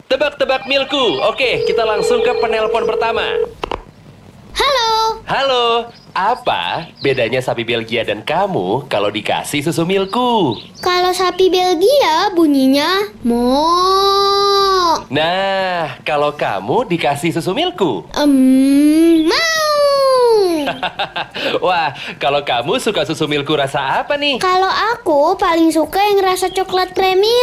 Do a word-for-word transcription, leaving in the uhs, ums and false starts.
Tebak-tebak milku. Oke, kita langsung ke penelpon pertama. Halo. Halo, apa bedanya sapi Belgia dan kamu kalau dikasih susu milku? Kalau sapi Belgia bunyinya mo. Nah, kalau kamu dikasih susu milku? Em, mau. Wah, kalau kamu suka susu milku rasa apa nih? Kalau aku paling suka yang rasa coklat premium.